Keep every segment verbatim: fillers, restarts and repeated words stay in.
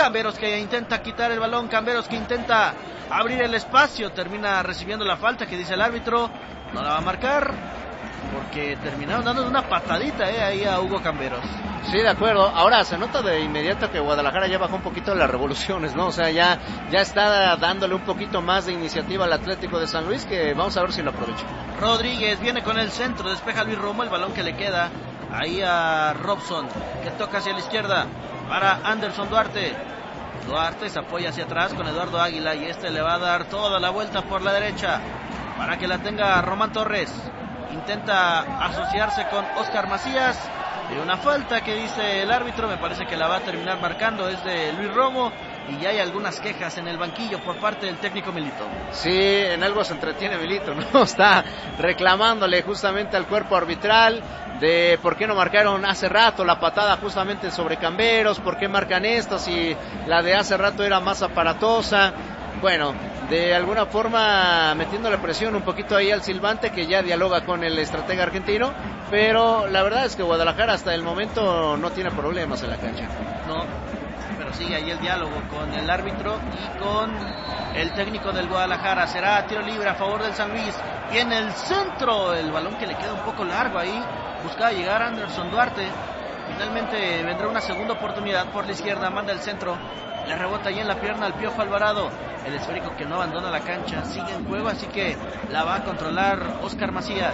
Camberos que intenta quitar el balón, Camberos que intenta abrir el espacio, termina recibiendo la falta que dice el árbitro, no la va a marcar, porque terminaron dando una patadita eh, ahí a Hugo Camberos. Sí, de acuerdo. Ahora se nota de inmediato que Guadalajara ya bajó un poquito las revoluciones, ¿no? O sea, ya, ya está dándole un poquito más de iniciativa al Atlético de San Luis, que vamos a ver si lo aprovecha. Rodríguez viene con el centro, despeja Luis Romo, el balón que le queda ahí a Robson, que toca hacia la izquierda para Anderson Duarte. Duarte se apoya hacia atrás con Eduardo Águila y este le va a dar toda la vuelta por la derecha para que la tenga Román Torres. Intenta asociarse con Oscar Macías. Y una falta que dice el árbitro, me parece que la va a terminar marcando, es de Luis Romo. Y ya hay algunas quejas en el banquillo por parte del técnico Milito. Sí, en algo se entretiene Milito, ¿no? Está reclamándole justamente al cuerpo arbitral de por qué no marcaron hace rato la patada justamente sobre Camberos, por qué marcan esto si la de hace rato era más aparatosa. Bueno, de alguna forma metiéndole presión un poquito ahí al silbante, que ya dialoga con el estratega argentino, pero la verdad es que Guadalajara hasta el momento no tiene problemas en la cancha. No, pero sigue ahí el diálogo con el árbitro y con el técnico del Guadalajara. Será tiro libre a favor del San Luis. Y en el centro, el balón que le queda un poco largo ahí, buscaba llegar Anderson Duarte. Finalmente vendrá una segunda oportunidad por la izquierda, manda el centro, le rebota ahí en la pierna al Piojo Alvarado. El esférico que no abandona la cancha sigue en juego, así que la va a controlar Oscar Macías.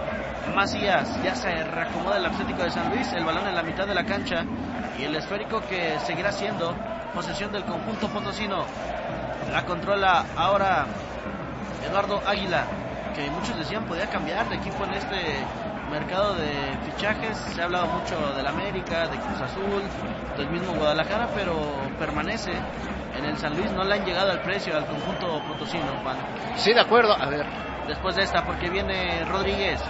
Macías ya se reacomoda el Atlético de San Luis, el balón en la mitad de la cancha y el esférico que seguirá siendo posesión del conjunto potosino. La controla ahora Eduardo Águila, que muchos decían podía cambiar de equipo en este mercado de fichajes. Se ha hablado mucho del América, de Cruz Azul, del mismo Guadalajara, pero permanece en el San Luis. No le han llegado al precio al conjunto potosino, Juan. Sí, de acuerdo. A ver, después de esta, porque viene Rodríguez,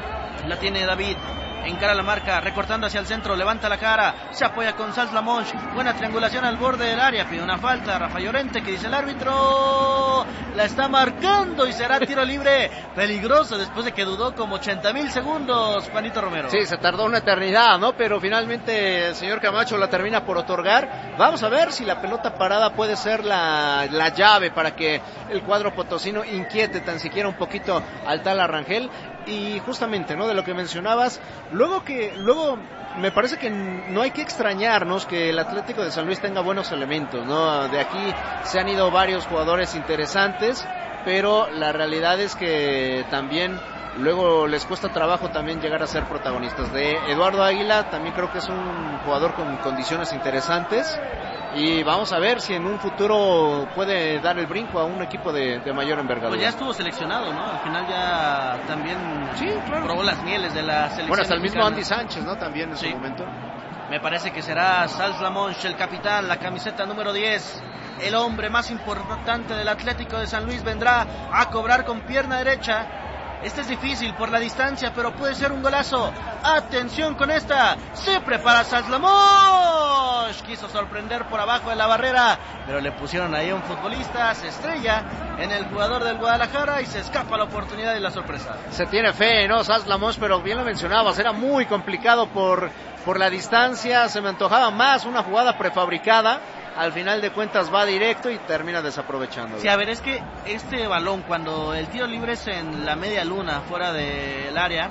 la tiene David, encara la marca, recortando hacia el centro, levanta la cara, se apoya con Sals Lamonch, buena triangulación al borde del área, pide una falta, Rafa Llorente, que dice el árbitro, la está marcando y será tiro libre, peligroso después de que dudó como ochenta mil segundos, Juanito Romero. Sí, se tardó una eternidad, ¿no? Pero finalmente el señor Camacho la termina por otorgar. Vamos a ver si la pelota parada puede ser la, la llave para que el cuadro potosino inquiete tan siquiera un poquito al tal Arrangel. Y justamente, ¿no? De lo que mencionabas, luego que, luego me parece que no hay que extrañarnos que el Atlético de San Luis tenga buenos elementos, ¿no? De aquí se han ido varios jugadores interesantes, pero la realidad es que también luego les cuesta trabajo también llegar a ser protagonistas. De Eduardo Águila también creo que es un jugador con condiciones interesantes. Y vamos a ver si en un futuro puede dar el brinco a un equipo de, de mayor envergadura. Pues ya estuvo seleccionado, ¿no? Al final ya también sí, claro, probó las mieles de la selección. Bueno, hasta el mexicana. mismo Andy Sánchez, ¿no? También en sí. su momento. Me parece que será Sals Lamonch, el capitán, la camiseta número diez. El hombre más importante del Atlético de San Luis vendrá a cobrar con pierna derecha. Este es difícil por la distancia, pero puede ser un golazo. Atención con esta. Se prepara Sals Lamonch. Quiso sorprender por abajo de la barrera, pero le pusieron ahí a un futbolista. Se estrella en el jugador del Guadalajara y se escapa la oportunidad y la sorpresa. Se tiene fe, ¿no? Sals Lamonch, pero bien lo mencionabas. Era muy complicado por, por la distancia. Se me antojaba más una jugada prefabricada. Al final de cuentas va directo y termina desaprovechando. Sí, a ver, es que este balón, cuando el tiro libre es en la media luna, fuera del área,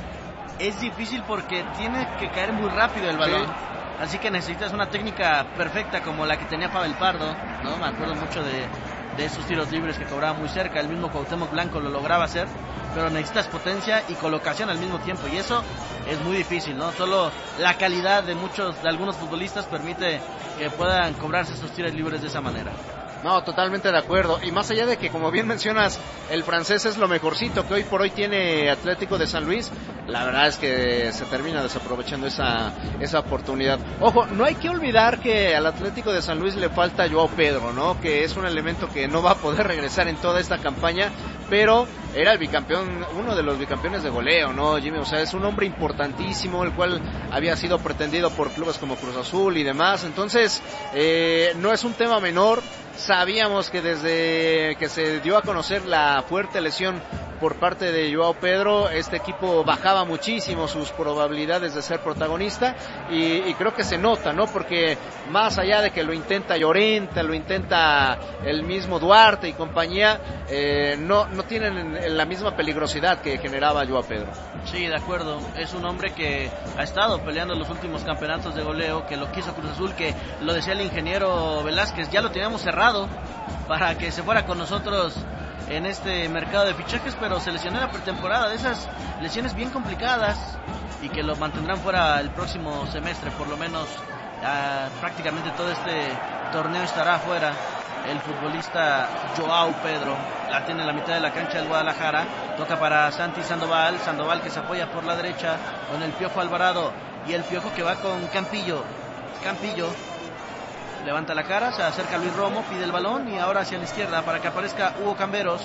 es difícil porque tiene que caer muy rápido el balón. Sí. Así que necesitas una técnica perfecta como la que tenía Pavel Pardo, ¿no? Me acuerdo mucho de, de esos tiros libres que cobraba muy cerca. El mismo Cuauhtémoc Blanco lo lograba hacer, pero necesitas potencia y colocación al mismo tiempo, y eso es muy difícil, ¿no? Solo la calidad de muchos, de algunos futbolistas permite que puedan cobrarse esos tiros libres de esa manera. No, totalmente de acuerdo. Y más allá de que, como bien mencionas, el francés es lo mejorcito que hoy por hoy tiene Atlético de San Luis, la verdad es que se termina desaprovechando esa, esa oportunidad. Ojo, no hay que olvidar que al Atlético de San Luis le falta Joao Pedro, ¿no? Que es un elemento que no va a poder regresar en toda esta campaña, pero era el bicampeón, uno de los bicampeones de goleo, ¿no, Jimmy? O sea, es un hombre importantísimo, el cual había sido pretendido por clubes como Cruz Azul y demás. Entonces, eh, no es un tema menor. Sabíamos que desde que se dio a conocer la fuerte lesión por parte de Joao Pedro, este equipo bajaba muchísimo sus probabilidades de ser protagonista y, y creo que se nota, ¿no? Porque más allá de que lo intenta Llorente, lo intenta el mismo Duarte y compañía, eh, no, no tienen la misma peligrosidad que generaba Joao Pedro. Sí, de acuerdo, es un hombre que ha estado peleando en los últimos campeonatos de goleo, que lo quiso Cruz Azul, que lo decía el ingeniero Velázquez, ya lo teníamos cerrado para que se fuera con nosotros en este mercado de fichajes, pero se lesionó en la pretemporada, de esas lesiones bien complicadas y que lo mantendrán fuera el próximo semestre, por lo menos uh, prácticamente todo este torneo estará fuera el futbolista Joao Pedro. La tiene en la mitad de la cancha del Guadalajara, toca para Santi Sandoval, Sandoval que se apoya por la derecha con el Piojo Alvarado y el Piojo que va con Campillo, Campillo levanta la cara, se acerca Luis Romo, pide el balón y ahora hacia la izquierda para que aparezca Hugo Camberos.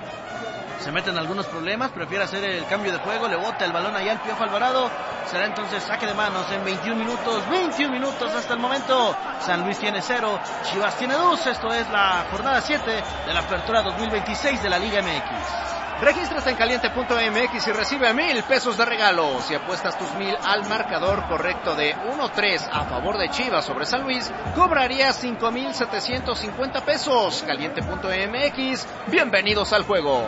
Se meten algunos problemas, prefiere hacer el cambio de juego, le bota el balón allá al Piojo Alvarado. Será entonces saque de manos en veintiún minutos, veintiún minutos hasta el momento. San Luis tiene cero, Chivas tiene dos. Esto es la jornada siete de la apertura dos mil veintiséis de la Liga M X. Regístrate en caliente punto m x y recibe mil pesos de regalo. Si apuestas tus mil al marcador correcto de uno tres a favor de Chivas sobre San Luis, cobrarías cinco mil setecientos cincuenta pesos. caliente punto m x, bienvenidos al juego.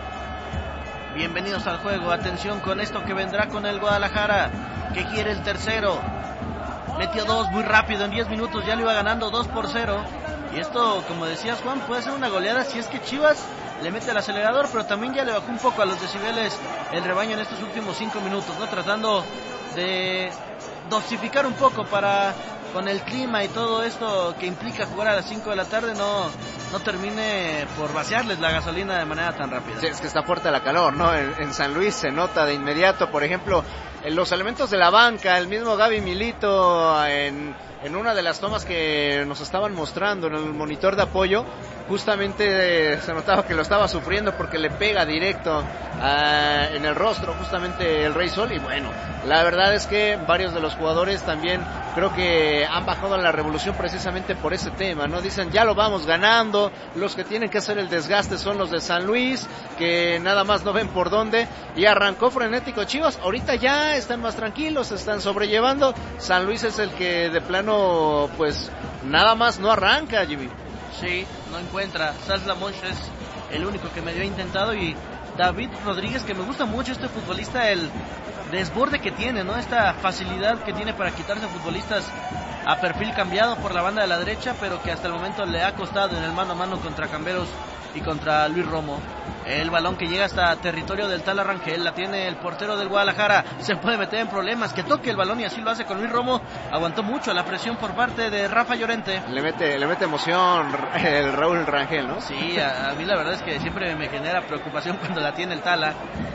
Bienvenidos al juego, atención con esto que vendrá con el Guadalajara, que quiere el tercero. Metió dos muy rápido, en diez minutos ya lo iba ganando dos por cero. Y esto, como decías Juan, puede ser una goleada si es que Chivas le mete el acelerador, pero también ya le bajó un poco a los decibeles el rebaño en estos últimos cinco minutos, ¿no? Tratando de dosificar un poco para, con el clima y todo esto que implica jugar a las cinco de la tarde, no, no termine por vaciarles la gasolina de manera tan rápida. Sí, es que está fuerte la calor, ¿no? En, en San Luis se nota de inmediato, por ejemplo, en los elementos de la banca, el mismo Gaby Milito en, en una de las tomas que nos estaban mostrando en el monitor de apoyo, justamente eh, se notaba que lo estaba sufriendo porque le pega directo uh, en el rostro justamente el Rey Sol. Y bueno, la verdad es que varios de los jugadores también creo que han bajado a la revolución precisamente por ese tema, ¿no? Dicen, ya lo vamos ganando, los que tienen que hacer el desgaste son los de San Luis, que nada más no ven por dónde, y arrancó frenético Chivas. Ahorita ya están más tranquilos, están sobrellevando. San Luis es el que de plano pues nada más no arranca, Jimmy. Sí, no encuentra. Sasla Monch es el único que medio ha intentado, y David Rodríguez, que me gusta mucho este futbolista, el desborde que tiene, ¿no? Esta facilidad que tiene para quitarse a futbolistas a perfil cambiado por la banda de la derecha, pero que hasta el momento le ha costado en el mano a mano contra Camberos y contra Luis Romo. El balón que llega hasta territorio del tal Rangel, la tiene el portero del Guadalajara, se puede meter en problemas, que toque el balón y así lo hace con Luis Romo. Aguantó mucho la presión por parte de Rafa Llorente. Le mete, le mete emoción el Raúl Rangel, ¿no? Sí, a, a mí la verdad es que siempre me genera preocupación cuando la tiene el Tala,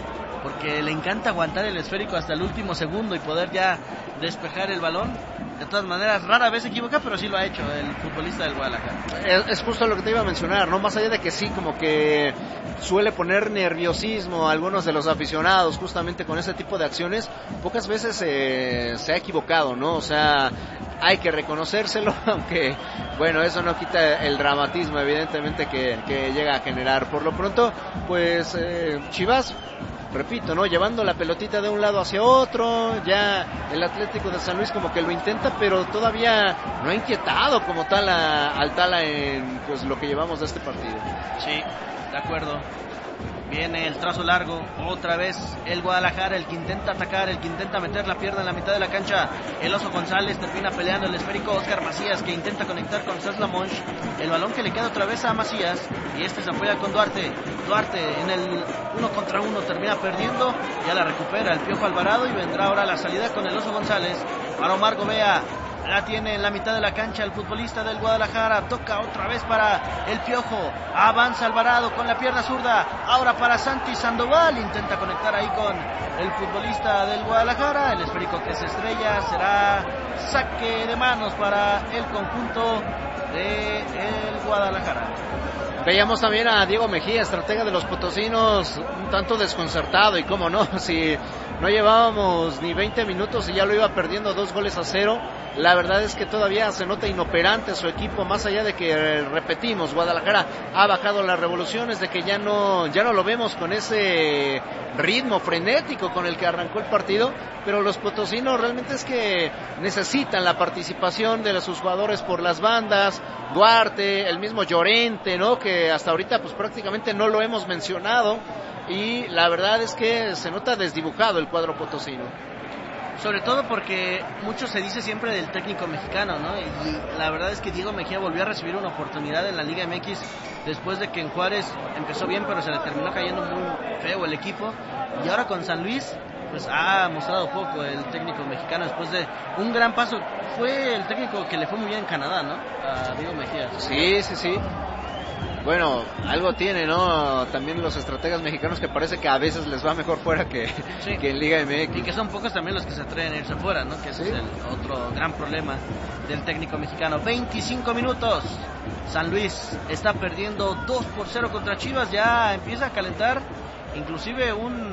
porque le encanta aguantar el esférico hasta el último segundo y poder ya despejar el balón. De todas maneras, rara vez se equivoca, pero sí lo ha hecho el futbolista del Guadalajara. Es, es justo lo que te iba a mencionar, ¿no? Más allá de que sí, como que suele poner nerviosismo a algunos de los aficionados justamente con ese tipo de acciones, pocas veces eh, se ha equivocado, ¿no? O sea, hay que reconocérselo, aunque, bueno, eso no quita el dramatismo, evidentemente, que, que llega a generar. Por lo pronto, pues, eh, Chivas, repito, ¿no? Llevando la pelotita de un lado hacia otro, ya el Atlético de San Luis como que lo intenta, pero todavía no ha inquietado como tal a, al Tala en pues lo que llevamos de este partido. Sí, de acuerdo. Viene el trazo largo, otra vez el Guadalajara, el que intenta atacar, el que intenta meter la pierna en la mitad de la cancha. El Oso González termina peleando el esférico. Oscar Macías, que intenta conectar con Sasla Monch. El balón que le queda otra vez a Macías, y este se apoya con Duarte. Duarte en el uno contra uno termina perdiendo, ya la recupera el Piojo Alvarado, y vendrá ahora la salida con el Oso González para Omar Gobea. La tiene en la mitad de la cancha el futbolista del Guadalajara, toca otra vez para el Piojo, avanza Alvarado con la pierna zurda, ahora para Santi Sandoval, intenta conectar ahí con el futbolista del Guadalajara, el esférico que se estrella, será saque de manos para el conjunto del Guadalajara. Veíamos también a Diego Mejía, estratega de los potosinos, un tanto desconcertado, y cómo no, si no llevábamos ni veinte minutos y ya lo iba perdiendo dos goles a cero. La verdad es que todavía se nota inoperante su equipo, más allá de que, repetimos, Guadalajara ha bajado las revoluciones, de que ya no, ya no lo vemos con ese ritmo frenético con el que arrancó el partido, pero los potosinos realmente es que necesitan la participación de sus jugadores por las bandas. Duarte, el mismo Llorente, ¿no? Que hasta ahorita pues prácticamente no lo hemos mencionado, y la verdad es que se nota desdibujado el cuadro potosino. Sobre todo porque mucho se dice siempre del técnico mexicano, ¿no? Y la verdad es que Diego Mejía volvió a recibir una oportunidad en la Liga M X después de que en Juárez empezó bien, pero se le terminó cayendo muy feo el equipo. Y ahora con San Luis, pues ha mostrado poco el técnico mexicano después de un gran paso. Fue el técnico que le fue muy bien en Canadá, ¿no? A Diego Mejía. Sí, sí, sí. Bueno, algo tiene, ¿no? También los estrategas mexicanos, que parece que a veces les va mejor fuera que, sí, que en Liga M X. Y que son pocos también los que se atreven a irse fuera, ¿no? Que ese ¿sí? es el otro gran problema del técnico mexicano. veinticinco minutos. San Luis está perdiendo dos por cero contra Chivas. Ya empieza a calentar inclusive un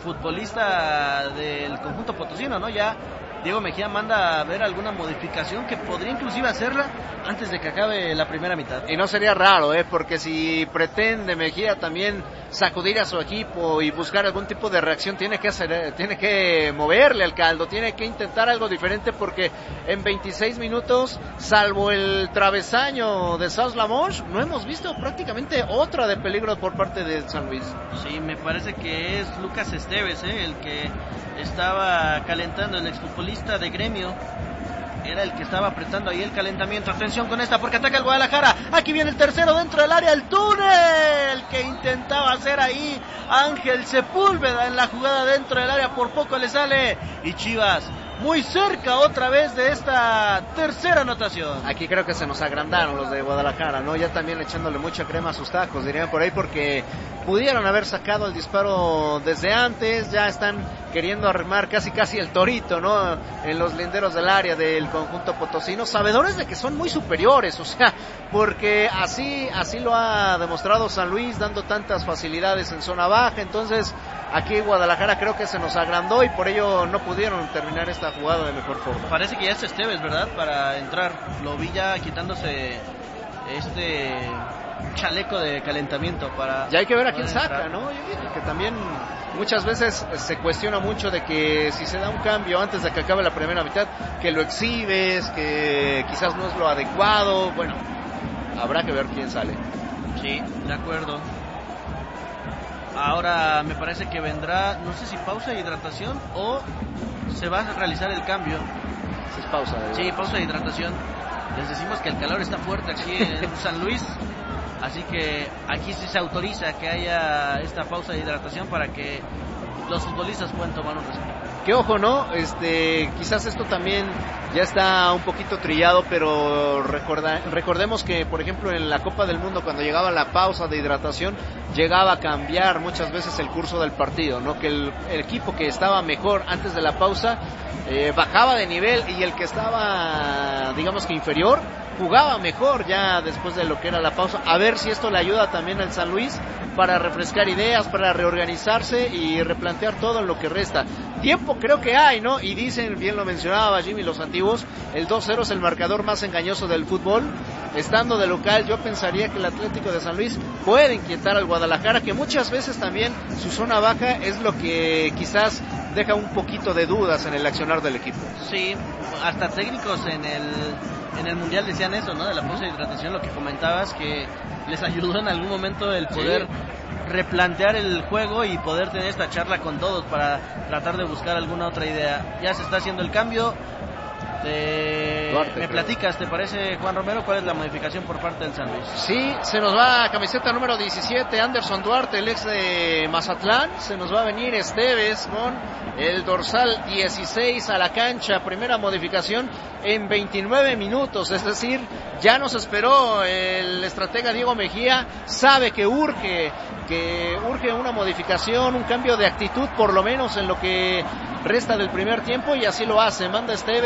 futbolista del conjunto potosino, ¿no? Ya Diego Mejía manda a ver alguna modificación que podría inclusive hacerla antes de que acabe la primera mitad. Y no sería raro, ¿eh? Porque si pretende Mejía también sacudir a su equipo y buscar algún tipo de reacción, tiene que hacer, tiene que moverle al caldo, tiene que intentar algo diferente, porque en veintiséis minutos, salvo el travesaño de Saus Lamoche, no hemos visto prácticamente otra de peligro por parte de San Luis. Sí, me parece que es Lucas Esteves, ¿eh? El que estaba calentando, el exfutbolista de Gremio. Era el que estaba apretando ahí el calentamiento. Atención con esta, porque ataca el Guadalajara. Aquí viene el tercero dentro del área, el túnel que intentaba hacer ahí Ángel Sepúlveda en la jugada dentro del área. Por poco le sale, y Chivas muy cerca otra vez de esta tercera anotación. Aquí creo que se nos agrandaron los de Guadalajara, ¿no? Ya también echándole mucha crema a sus tacos, dirían por ahí, porque pudieron haber sacado el disparo desde antes. Ya están queriendo armar casi casi el torito, ¿no? En los linderos del área del conjunto potosino, sabedores de que son muy superiores, o sea, porque así, así lo ha demostrado San Luis, dando tantas facilidades en zona baja. Entonces aquí Guadalajara creo que se nos agrandó y por ello no pudieron terminar esta jugada de mejor forma. Parece que ya es Esteves, ¿verdad? Para entrar, lo vi ya quitándose este chaleco de calentamiento para... Ya hay que ver a quién saca, ¿no? Que también muchas veces se cuestiona mucho de que si se da un cambio antes de que acabe la primera mitad, que lo exhibes, que quizás no es lo adecuado. Bueno, habrá que ver quién sale. Sí, de acuerdo. Ahora me parece que vendrá, no sé si pausa de hidratación o se va a realizar el cambio. Es pausa de Sí, pausa de hidratación. Les decimos que el calor está fuerte aquí en San Luis, así que aquí sí se autoriza que haya esta pausa de hidratación para que los futbolistas puedan tomar un respiro. Que ojo, ¿no? Este, quizás esto también ya está un poquito trillado, pero recorda, recordemos que, por ejemplo, en la Copa del Mundo, cuando llegaba la pausa de hidratación, llegaba a cambiar muchas veces el curso del partido, ¿no? Que el, el equipo que estaba mejor antes de la pausa eh, bajaba de nivel, y el que estaba, digamos que inferior, jugaba mejor ya después de lo que era la pausa. A ver si esto le ayuda también al San Luis para refrescar ideas, para reorganizarse y replantear todo en lo que resta. Tiempo creo que hay, ¿no? Y dicen, bien lo mencionaba Jimmy, los antiguos, el dos cero es el marcador más engañoso del fútbol. Estando de local, yo pensaría que el Atlético de San Luis puede inquietar al Guadalajara, que muchas veces también su zona baja es lo que quizás deja un poquito de dudas en el accionar del equipo. Sí, hasta técnicos en el en el Mundial decían eso, ¿no? De la pausa de hidratación, lo que comentabas, que les ayudó en algún momento el poder sí. replantear el juego y poder tener esta charla con todos para tratar de buscar alguna otra idea. Ya se está haciendo el cambio. Te... Duarte, me creo. platicas, ¿te parece, Juan Romero, cuál es la modificación por parte del San Luis? Sí, se nos va a camiseta número diecisiete, Anderson Duarte, el ex de Mazatlán. Se nos va a venir Esteves con el dorsal dieciséis a la cancha. Primera modificación en veintinueve minutos, es decir, ya nos esperó el estratega Diego Mejía. Sabe que urge, que urge una modificación, un cambio de actitud, por lo menos en lo que resta del primer tiempo, y así lo hace. Manda Esteves a la cancha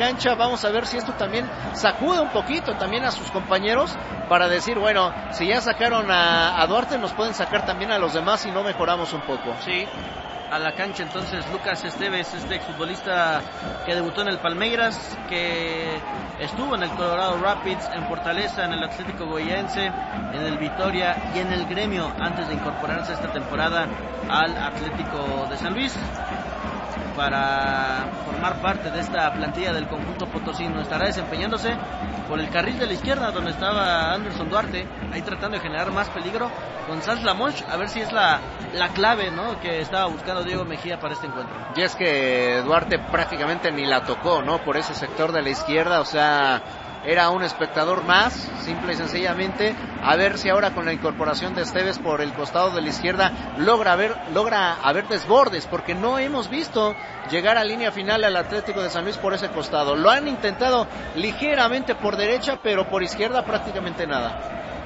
cancha. Vamos a ver si esto también sacude un poquito también a sus compañeros para decir, bueno, si ya sacaron a, a Duarte, nos pueden sacar también a los demás y no mejoramos un poco. Sí, a la cancha entonces Lucas Esteves, este exfutbolista que debutó en el Palmeiras, que estuvo en el Colorado Rapids, en Fortaleza, en el Atlético Goianiense, en el Vitória y en el Gremio antes de incorporarse esta temporada al Atlético de San Luis para formar parte de esta plantilla del conjunto potosino. Estará desempeñándose por el carril de la izquierda donde estaba Anderson Duarte, ahí tratando de generar más peligro con Sanz Lamonch, a ver si es la, la clave, ¿no?, que estaba buscando Diego Mejía para este encuentro. Y es que Duarte prácticamente ni la tocó, ¿no?, por ese sector de la izquierda, o sea, era un espectador más, simple y sencillamente, a ver si ahora con la incorporación de Esteves por el costado de la izquierda logra ver, logra haber desbordes, porque no hemos visto llegar a línea final al Atlético de San Luis por ese costado. Lo han intentado ligeramente por derecha, pero por izquierda prácticamente nada.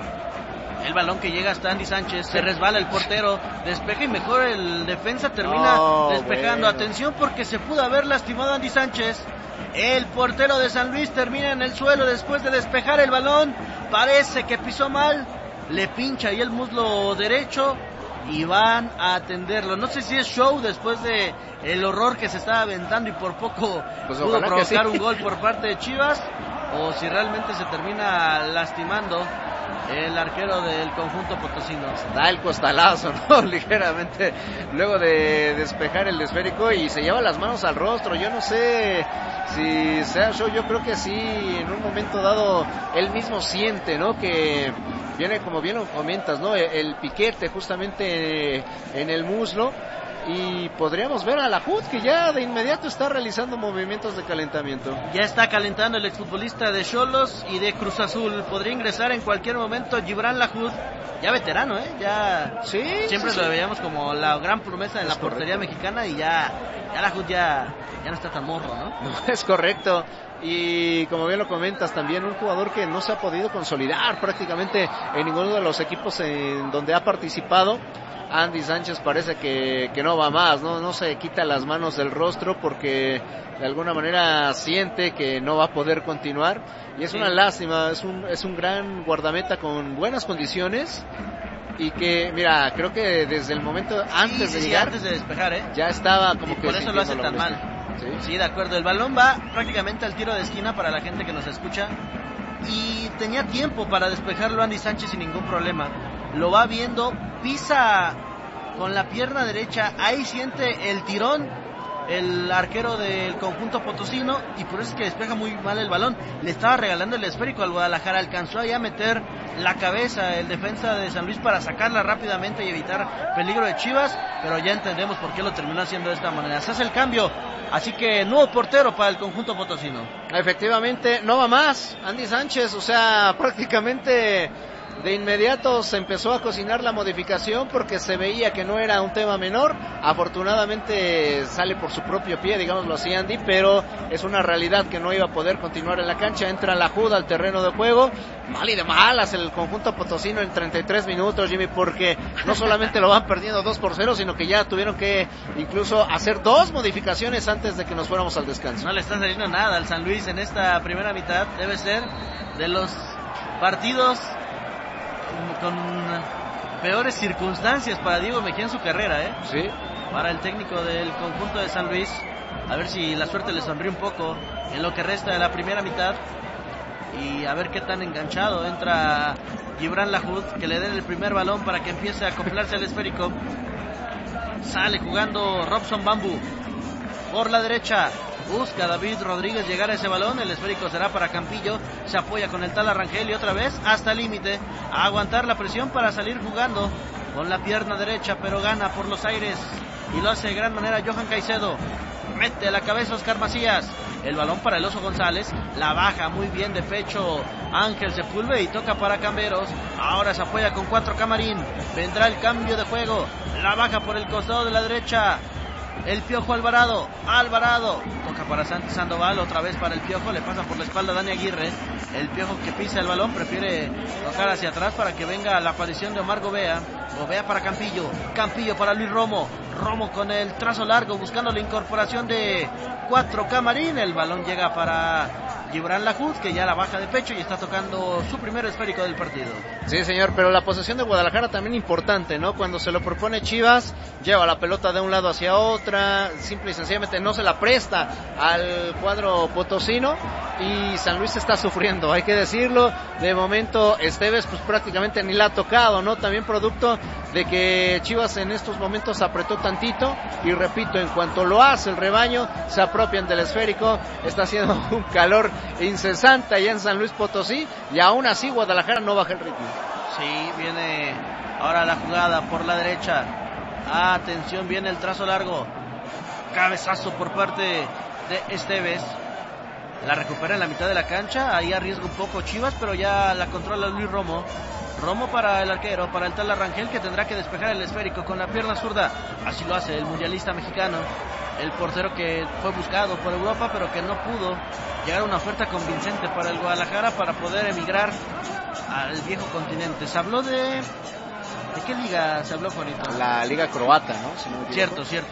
El balón que llega hasta Andy Sánchez, se resbala el portero, despeja y mejor el defensa termina oh, despejando. Bueno. Atención porque se pudo haber lastimado Andy Sánchez. El portero de San Luis termina en el suelo después de despejar el balón. Parece que pisó mal, le pincha ahí el muslo derecho y van a atenderlo. No sé si es show después de el horror que se estaba aventando y por poco pues pudo provocar sí. un gol por parte de Chivas, o si realmente se termina lastimando el arquero del conjunto potosino. Da el costalazo, ¿no? Ligeramente luego de despejar el esférico y se lleva las manos al rostro. Yo no sé si sea show, yo creo que sí, en un momento dado él mismo siente, ¿no?, que viene, como bien lo comentas, ¿no?, el piquete justamente en el muslo. Y podríamos ver a Lahoud, que ya de inmediato está realizando movimientos de calentamiento. Ya está calentando el exfutbolista de Xolos y de Cruz Azul. Podría ingresar en cualquier momento Gibran Lahoud, ya veterano, ¿eh? Ya sí, siempre sí, lo sí. veíamos como la gran promesa de la portería mexicana y ya, ya Lahoud ya, ya no está tan morro, ¿no? No, es correcto. Y como bien lo comentas, también un jugador que no se ha podido consolidar prácticamente en ninguno de los equipos en donde ha participado. Andy Sánchez parece que, que no va más, ¿no? No se quita las manos del rostro porque de alguna manera siente que no va a poder continuar. Y es sí. una lástima, es un, es un gran guardameta con buenas condiciones. Y que, mira, creo que desde el momento antes sí, de sí, llegar, antes de despejar, ¿eh? ya estaba como y que por eso lo hace tan lo mal. ¿Sí? sí, de acuerdo. El balón va prácticamente al tiro de esquina para la gente que nos escucha. Y tenía tiempo para despejarlo Andy Sánchez sin ningún problema. Lo va viendo, pisa con la pierna derecha, ahí siente el tirón el arquero del conjunto potosino y por eso es que despeja muy mal el balón. Le estaba regalando el esférico al Guadalajara, alcanzó ahí a meter la cabeza el defensa de San Luis para sacarla rápidamente y evitar peligro de Chivas, pero ya entendemos por qué lo terminó haciendo de esta manera. Se hace el cambio, así que nuevo portero para el conjunto potosino. Efectivamente, no va más Andy Sánchez, o sea, prácticamente de inmediato se empezó a cocinar la modificación porque se veía que no era un tema menor. Afortunadamente sale por su propio pie, digámoslo así, Andy, pero es una realidad que no iba a poder continuar en la cancha. Entra Lahoud al terreno de juego, mal y de malas el conjunto potosino en treinta y tres minutos, Jimmy, porque no solamente lo van perdiendo dos por cero, sino que ya tuvieron que incluso hacer dos modificaciones antes de que nos fuéramos al descanso. No le está saliendo nada al San Luis en esta primera mitad. Debe ser de los partidos con peores circunstancias para Diego Mejía en su carrera, ¿eh? Sí. Para el técnico del conjunto de San Luis, a ver si la suerte le sonríe un poco en lo que resta de la primera mitad y a ver qué tan enganchado entra Gibran Lahoud, que le den el primer balón para que empiece a acoplarse al esférico. Sale jugando Robson Bambu por la derecha. Busca David Rodríguez llegar a ese balón, el esférico será para Campillo, se apoya con el tal Rangel y otra vez hasta el límite, a aguantar la presión para salir jugando con la pierna derecha, pero gana por los aires y lo hace de gran manera Johan Caicedo. Mete a la cabeza Oscar Macías, el balón para el Oso González, la baja muy bien de pecho Ángel Sepúlveda y toca para Camberos. Ahora se apoya con cuatro Camarín, vendrá el cambio de juego, la baja por el costado de la derecha El Piojo Alvarado, Alvarado, toca para Santi Sandoval, otra vez para el Piojo, le pasa por la espalda a Dani Aguirre. El Piojo que pisa el balón, prefiere tocar hacia atrás para que venga la aparición de Omar Gobea. Gobea para Campillo, Campillo para Luis Romo. Romo con el trazo largo, buscando la incorporación de Cuatro Camarín. El balón llega para Gibran Lahoud, que ya la baja de pecho y está tocando su primer esférico del partido. Sí, señor, pero la posesión de Guadalajara también importante, ¿no? Cuando se lo propone Chivas, lleva la pelota de un lado hacia otra, simple y sencillamente no se la presta al cuadro potosino y San Luis está sufriendo, hay que decirlo. De momento Esteves pues prácticamente ni la ha tocado, ¿no? También producto de que Chivas en estos momentos apretó tantito y repito, en cuanto lo hace el rebaño, se apropian del esférico. Está haciendo un calor incesante allá en San Luis Potosí y aún así Guadalajara no baja el ritmo. Sí, viene ahora la jugada por la derecha. Atención, viene el trazo largo. Cabezazo por parte de Esteves. La recupera en la mitad de la cancha. Ahí arriesga un poco Chivas, pero ya la controla Luis Romo. Romo para el arquero, para el Tala Rangel, que tendrá que despejar el esférico con la pierna zurda. Así lo hace el mundialista mexicano. El portero que fue buscado por Europa, pero que no pudo llegar a una oferta convincente para el Guadalajara para poder emigrar al viejo continente. Se habló de... ¿De qué liga se habló, Juanito? La liga croata, ¿no? Si no me cierto, cierto.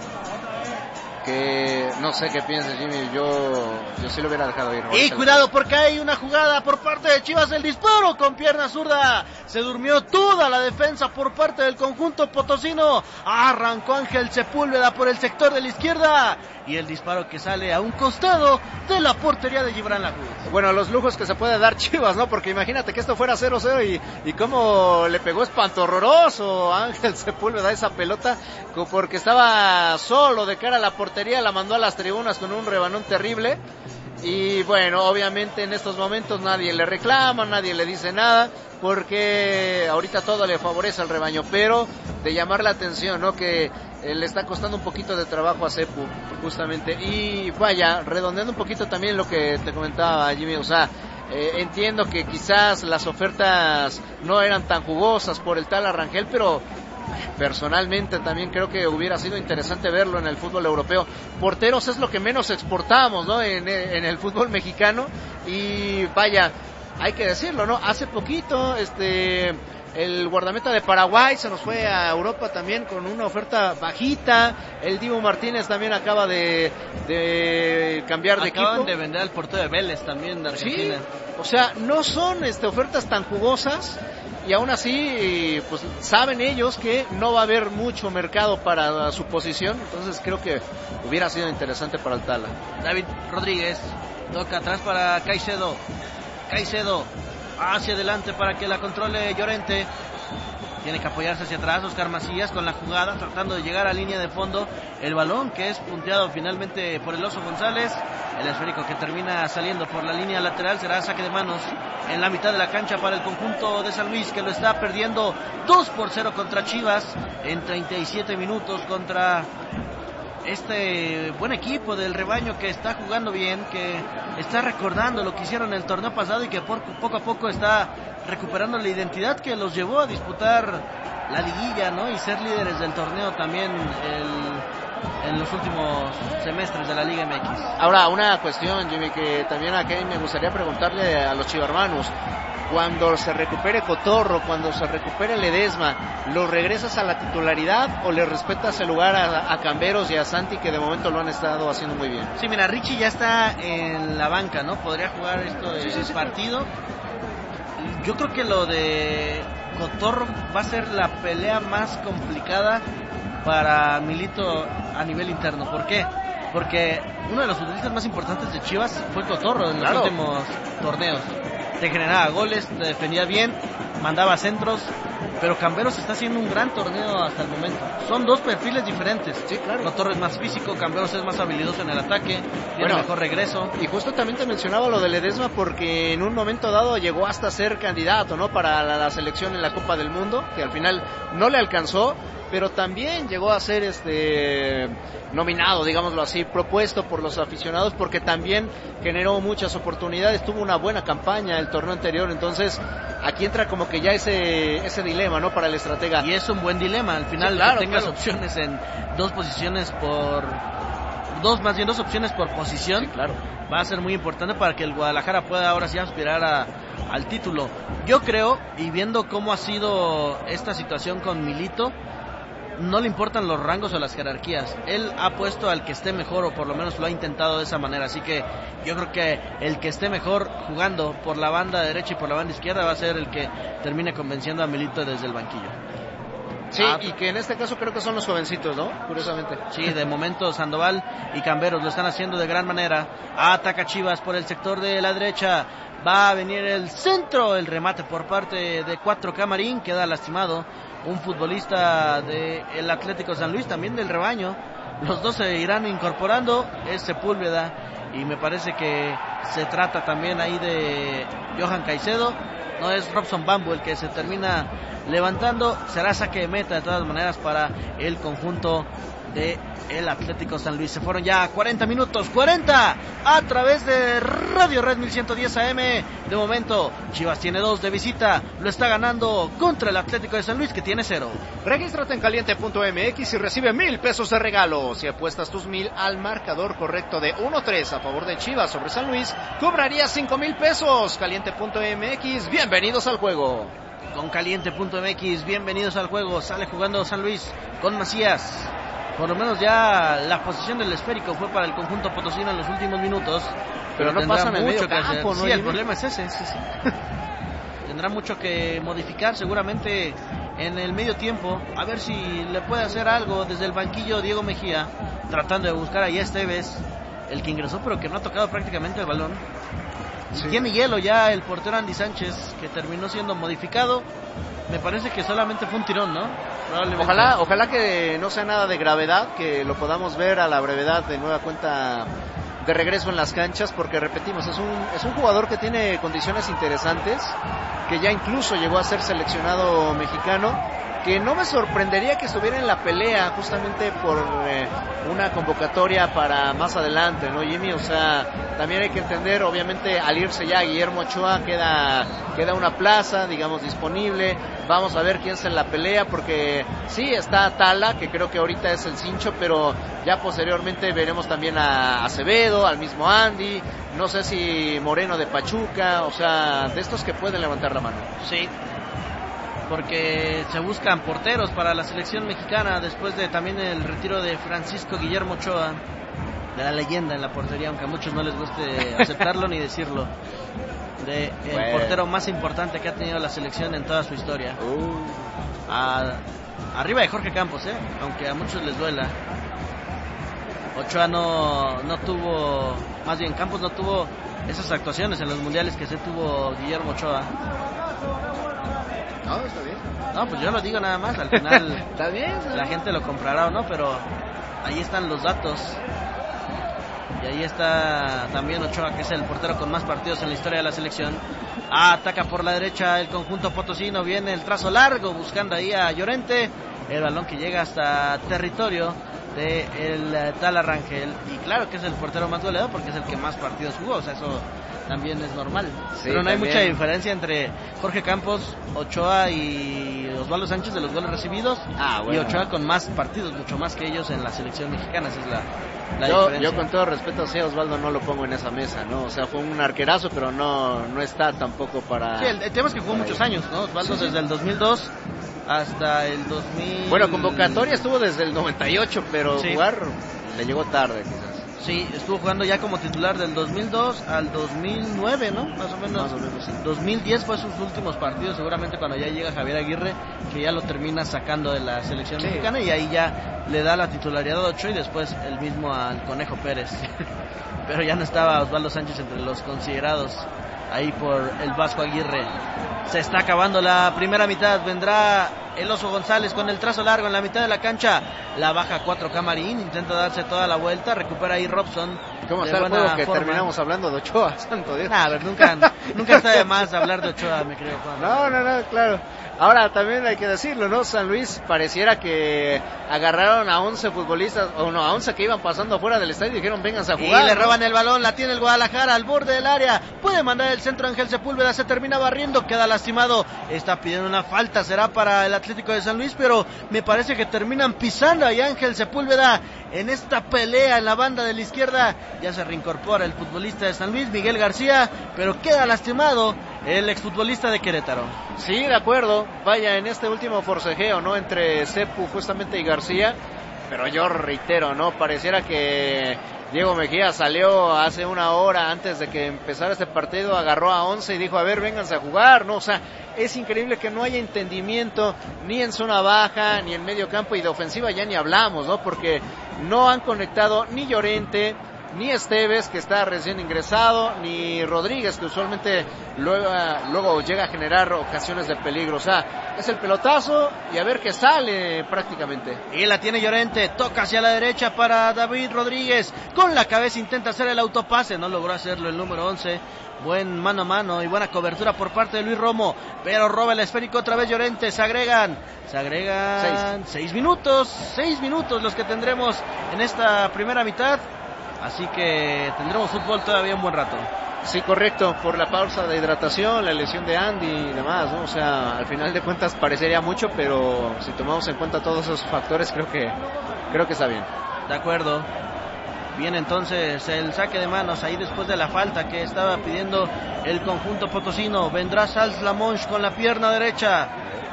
Que no sé qué piensas, Jimmy, yo yo sí lo hubiera dejado ir. Y cuidado porque hay una jugada por parte de Chivas, el disparo con pierna zurda, se durmió toda la defensa por parte del conjunto potosino, arrancó Ángel Sepúlveda por el sector de la izquierda y el disparo que sale a un costado de la portería de Gibran Lahoud. Bueno, los lujos que se puede dar Chivas, ¿no? Porque imagínate que esto fuera cero cero y, y cómo le pegó espanto horroroso a Ángel Sepúlveda esa pelota, porque estaba solo de cara a la portería, la mandó a las tribunas con un rebanón terrible. Y bueno, obviamente en estos momentos nadie le reclama, nadie le dice nada, porque ahorita todo le favorece al rebaño, pero de llamar la atención, ¿no? Que eh, le está costando un poquito de trabajo a Cepu, justamente. Y vaya, redondeando un poquito también lo que te comentaba, Jimmy, o sea, eh, entiendo que quizás las ofertas no eran tan jugosas por el Tala Rangel, pero personalmente también creo que hubiera sido interesante verlo en el fútbol europeo. Porteros es lo que menos exportamos, ¿no? En, en el fútbol mexicano y vaya, hay que decirlo, ¿no? Hace poquito, este, el guardameta de Paraguay se nos fue a Europa también con una oferta bajita. El Dibu Martínez también acaba de, de cambiar de Acaban equipo. de vender al portero de Vélez también de Argentina. Sí, o sea, no son este, ofertas tan jugosas. Y aún así, pues saben ellos que no va a haber mucho mercado para su posición, entonces creo que hubiera sido interesante para el Tala. David Rodríguez toca atrás para Caicedo. Caicedo hacia adelante para que la controle Llorente. Tiene que apoyarse hacia atrás Oscar Macías con la jugada, tratando de llegar a línea de fondo. El balón que es punteado finalmente por el Oso González. El esférico que termina saliendo por la línea lateral será saque de manos en la mitad de la cancha para el conjunto de San Luis, que lo está perdiendo dos por cero contra Chivas en treinta y siete minutos contra este buen equipo del rebaño que está jugando bien, que está recordando lo que hicieron el torneo pasado y que por, poco a poco está recuperando la identidad que los llevó a disputar la liguilla, ¿no? Y ser líderes del torneo también el, en los últimos semestres de la Liga M X. Ahora, una cuestión, Jimmy, que también aquí me gustaría preguntarle a los chivarmanos. Cuando se recupere Cotorro, cuando se recupere Ledesma, ¿los regresas a la titularidad o le respetas el lugar a, a Camberos y a Santi, que de momento lo han estado haciendo muy bien? Sí, mira, Richie ya está en la banca, ¿no? Podría jugar esto de sí, sí, sí. partido. Yo creo que lo de Cotorro va a ser la pelea más complicada para Milito a nivel interno. ¿Por qué? Porque uno de los futbolistas más importantes de Chivas fue Cotorro en claro. los últimos torneos. Te generaba goles, te defendía bien, mandaba centros, pero Camberos está haciendo un gran torneo hasta el momento. Son dos perfiles diferentes. Sí, claro. Cotorro es más físico, Camberos es más habilidoso en el ataque, tiene bueno, mejor regreso. Y justo también te mencionaba lo de Ledesma porque en un momento dado llegó hasta ser candidato, ¿no? Para la, la selección en la Copa del Mundo, que al final no le alcanzó, pero también llegó a ser este nominado, digámoslo así, propuesto por los aficionados porque también generó muchas oportunidades, tuvo una buena campaña el torneo anterior, entonces aquí entra como como que ya ese ese dilema, ¿no? Para el estratega. Y es un buen dilema, al final, sí, claro, que tengas claro. opciones en dos posiciones por... Dos, más bien dos opciones por posición, sí, claro. Va a ser muy importante para que el Guadalajara pueda ahora sí aspirar a, al título. Yo creo, y viendo cómo ha sido esta situación con Milito, no le importan los rangos o las jerarquías. Él ha puesto al que esté mejor, o por lo menos lo ha intentado de esa manera. Así que yo creo que el que esté mejor jugando por la banda derecha y por la banda izquierda va a ser el que termine convenciendo a Milito desde el banquillo. Sí, ah, y que en este caso creo que son los jovencitos, ¿no? Curiosamente. Sí, de momento Sandoval y Camberos lo están haciendo de gran manera. Ataca Chivas por el sector de la derecha. Va a venir el centro, el remate por parte de Cuatro Camarín, queda lastimado. Un futbolista del Atlético San Luis, también del rebaño. Los dos se irán incorporando, es Sepúlveda, y me parece que se trata también ahí de Johan Caicedo. No es Robson Bambu el que se termina levantando. Será saque de meta de todas maneras para el conjunto de el Atlético San Luis. Se fueron ya cuarenta minutos, cuarenta a través de Radio Red mil ciento diez A M. De momento Chivas tiene dos de visita, lo está ganando contra el Atlético de San Luis, que tiene cero. Regístrate en caliente punto m x y recibe mil pesos de regalo. Si apuestas tus mil al marcador correcto de uno tres a favor de Chivas sobre San Luis, cobrarías cinco mil pesos. caliente punto m x, bienvenidos al juego. Con caliente punto m x, bienvenidos al juego. Sale jugando San Luis con Macías. Por lo menos ya la posición del esférico fue para el conjunto potosino en los últimos minutos. Pero, pero no pasa en el medio campo, ¿no? Sí, el problema es ese. Sí, sí. Tendrá mucho que modificar seguramente en el medio tiempo. A ver si le puede hacer algo desde el banquillo Diego Mejía, tratando de buscar a Esteves, el que ingresó pero que no ha tocado prácticamente el balón. Sí. Tiene hielo ya el portero Andy Sánchez, que terminó siendo modificado. Me parece que solamente fue un tirón, ¿no? Ojalá, ojalá que no sea nada de gravedad, que lo podamos ver a la brevedad de nueva cuenta de regreso en las canchas, porque repetimos, es un, es un jugador que tiene condiciones interesantes, que ya incluso llegó a ser seleccionado mexicano, que no me sorprendería que estuviera en la pelea justamente por eh, una convocatoria para más adelante, ¿no, Jimmy? O sea, también hay que entender, obviamente, al irse ya Guillermo Ochoa, queda, queda una plaza, digamos, disponible. Vamos a ver quién es en la pelea, porque sí, está Tala, que creo que ahorita es el cincho, pero ya posteriormente veremos también a Acevedo, al mismo Andy, no sé si Moreno de Pachuca, o sea, de estos que pueden levantar la mano. Sí, porque se buscan porteros para la selección mexicana después de también el retiro de Francisco Guillermo Ochoa, de la leyenda en la portería, aunque a muchos no les guste aceptarlo ni decirlo, de el bueno. portero más importante que ha tenido la selección en toda su historia. Uh. A, arriba de Jorge Campos, ¿eh? Aunque a muchos les duela. Ochoa no, no tuvo, más bien Campos no tuvo esas actuaciones en los mundiales que se tuvo Guillermo Ochoa. No, está bien. No, pues yo lo digo nada más, al final está bien, está la bien. gente lo comprará o no, pero ahí están los datos. Y ahí está también Ochoa, que es el portero con más partidos en la historia de la selección. Ah, ataca por la derecha el conjunto potosino, viene el trazo largo buscando ahí a Llorente, el balón que llega hasta territorio de el Tala Rangel, y claro que es el portero más goleado porque es el que más partidos jugó, o sea, eso también es normal. Sí, pero no también hay mucha diferencia entre Jorge Campos, Ochoa y Osvaldo Sánchez de los goles recibidos. Ah, bueno. Y Ochoa con más partidos, mucho más que ellos en la selección mexicana, esa es la, la yo, diferencia. Yo con todo respeto, sí, a Osvaldo no lo pongo en esa mesa, ¿no? O sea, fue un arquerazo, pero no, no está tampoco para... Sí, el, el tema es que jugó muchos años, ¿no? Osvaldo sí, desde sí. el dos mil dos hasta el dos mil... Bueno, convocatoria estuvo desde el noventa y ocho, pero sí. jugar le llegó tarde, quizás. Sí, estuvo jugando ya como titular del dos mil dos al dos mil nueve, ¿no? Más o menos. Más o menos sí. dos mil diez fue sus últimos partidos, seguramente cuando ya llega Javier Aguirre, que ya lo termina sacando de la selección sí. mexicana, y ahí ya le da la titularidad a Ochoa y después el mismo al Conejo Pérez. Pero ya no estaba Osvaldo Sánchez entre los considerados ahí por el Vasco Aguirre. Se está acabando la primera mitad, vendrá el Oso González con el trazo largo en la mitad de la cancha, la baja cuatro Camarín, intenta darse toda la vuelta, recupera ahí Robson. ¿Cómo está el juego que forma. Terminamos hablando de Ochoa? Santo Dios. Nah, a ver, nunca, nunca está de más hablar de Ochoa, me creo, Juan. No, no, no, claro. Ahora también hay que decirlo, ¿no? San Luis pareciera que agarraron a once futbolistas, o no, a once que iban pasando afuera del estadio y dijeron, vénganse a jugar. Y le ¿no? roban el balón, la tiene el Guadalajara al borde del área, puede mandar el centro Ángel Sepúlveda, se termina barriendo, queda lastimado, está pidiendo una falta, será para el Atlético de San Luis, pero me parece que terminan pisando ahí Ángel Sepúlveda en esta pelea en la banda de la izquierda. Ya se reincorpora el futbolista de San Luis, Miguel García, pero queda lastimado el exfutbolista de Querétaro. Sí, de acuerdo, vaya, en este último forcejeo, ¿no? Entre Sepu justamente y García, pero yo reitero, ¿no? Pareciera que Diego Mejía salió hace una hora antes de que empezara este partido, agarró a once y dijo, a ver, vénganse a jugar, ¿no? O sea, es increíble que no haya entendimiento ni en zona baja, ni en medio campo, y de ofensiva ya ni hablamos, ¿no? Porque no han conectado ni Llorente, ni Esteves, que está recién ingresado, ni Rodríguez, que usualmente luego, luego llega a generar ocasiones de peligro. O sea, es el pelotazo y a ver qué sale prácticamente. Y la tiene Llorente, toca hacia la derecha para David Rodríguez, con la cabeza intenta hacer el autopase, no logró hacerlo el número once. Buen mano a mano y buena cobertura por parte de Luis Romo, pero roba el esférico otra vez Llorente. Se agregan, se agregan seis, seis minutos, seis minutos los que tendremos en esta primera mitad. Así que tendremos fútbol todavía un buen rato. Sí, correcto, por la pausa de hidratación, la lesión de Andy y demás, ¿no? O sea, al final de cuentas parecería mucho, pero si tomamos en cuenta todos esos factores, creo que creo que está bien. De acuerdo. Bien, entonces el saque de manos ahí después de la falta que estaba pidiendo el conjunto potosino. Vendrá Sals Lamonche con la pierna derecha.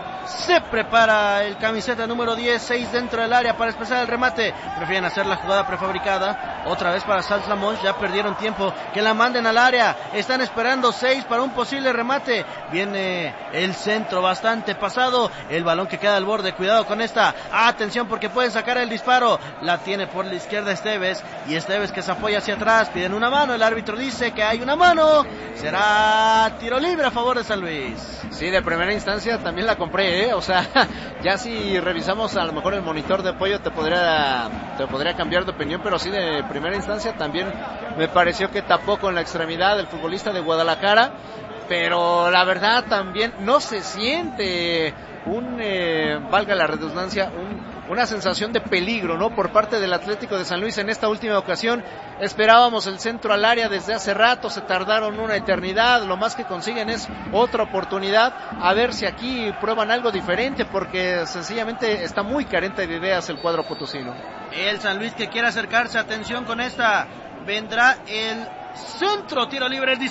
Se prepara el camiseta número diez, seis dentro del área para expresar el remate. Prefieren hacer la jugada prefabricada. Otra vez para Sals Lamonche, ya perdieron tiempo. Que la manden al área. Están esperando seis para un posible remate. Viene el centro bastante pasado. El balón que queda al borde. Cuidado con esta. Atención porque pueden sacar el disparo. La tiene por la izquierda Esteves. Y Esteves que se apoya hacia atrás. Piden una mano. El árbitro dice que hay una mano. Será tiro libre a favor de San Luis. Sí, de primera instancia también la compré. ¿Eh? O sea, ya si revisamos a lo mejor el monitor de apoyo te podría te podría cambiar de opinión, pero sí de primera instancia también me pareció que tapó con la extremidad el futbolista de Guadalajara, pero la verdad también no se siente un, eh, valga la redundancia, un una sensación de peligro, ¿no? Por parte del Atlético de San Luis en esta última ocasión. Esperábamos el centro al área desde hace rato, se tardaron una eternidad, lo más que consiguen es otra oportunidad, a ver si aquí prueban algo diferente, porque sencillamente está muy carente de ideas el cuadro potosino. El San Luis que quiere acercarse, atención con esta, vendrá el centro, tiro libre, el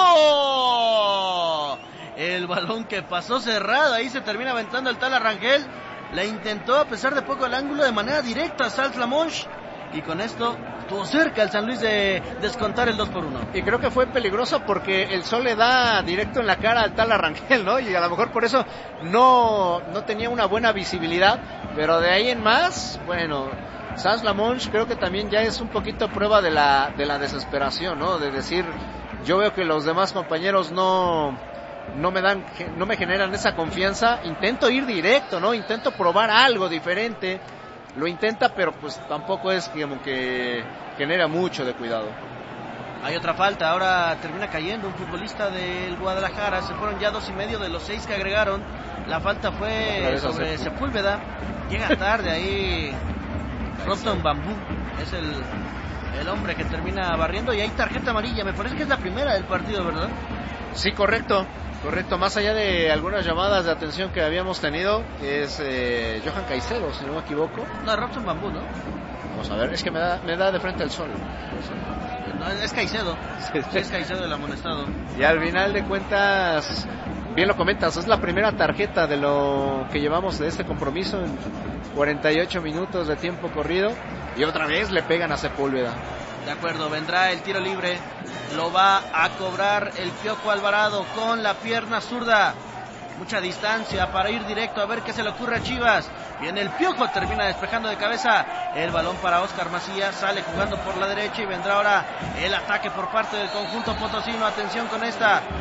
disparo. El balón que pasó cerrado, ahí se termina aventando el tal Arrangel. La intentó a pesar de poco el ángulo de manera directa Sals Lamonche, y con esto estuvo cerca el San Luis de descontar el dos por uno. Y creo que fue peligroso porque el sol le da directo en la cara al tal Arrangel, ¿no? Y a lo mejor por eso no, no tenía una buena visibilidad, pero de ahí en más, bueno, Sals Lamonche creo que también ya es un poquito prueba de la, de la desesperación, ¿no? De decir, yo veo que los demás compañeros no... no me dan, no me generan esa confianza, intento ir directo, ¿no? Intento probar algo diferente, lo intenta, pero pues tampoco es como que genera mucho de cuidado. Hay otra falta, ahora termina cayendo un futbolista del Guadalajara, se fueron ya dos y medio de los seis que agregaron, la falta fue sobre Sepúlveda, llega tarde ahí Robson Bambú, es el, el hombre que termina barriendo, y hay tarjeta amarilla, me parece que es la primera del partido, ¿verdad? Sí, correcto. Correcto, más allá de algunas llamadas de atención que habíamos tenido, es eh, Johan Caicedo, si no me equivoco. No, Robson Bambú, ¿no? Vamos a ver, es que me da, me da de frente el sol. No, es Caicedo, sí, sí. Es Caicedo el amonestado. Y al final de cuentas, bien lo comentas, es la primera tarjeta de lo que llevamos de este compromiso en cuarenta y ocho minutos de tiempo corrido, y otra vez le pegan a Sepúlveda. De acuerdo, vendrá el tiro libre, lo va a cobrar el Piojo Alvarado con la pierna zurda. Mucha distancia para ir directo a ver qué se le ocurre a Chivas. Viene el Piojo, termina despejando de cabeza el balón para Oscar Macías, sale jugando por la derecha y vendrá ahora el ataque por parte del conjunto potosino. Atención con esta,